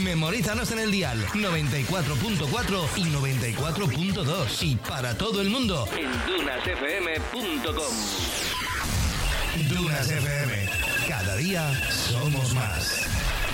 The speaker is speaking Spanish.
Memorízanos en el dial 94.4 y 94.2 y para todo el mundo en dunasfm.com. Dunas FM, cada día somos más.